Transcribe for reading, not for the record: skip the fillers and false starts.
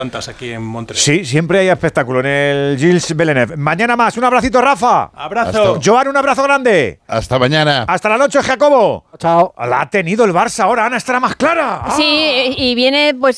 aquí en Montreal. Sí, siempre hay espectáculo en el Gilles Villeneuve. Mañana más. Un abracito, Rafa. Abrazo. Joan, un abrazo grande. Hasta mañana. Hasta la noche, Jacobo. Chao. La ha tenido el Barça ahora. Ana estará más clara. Sí, y viene pues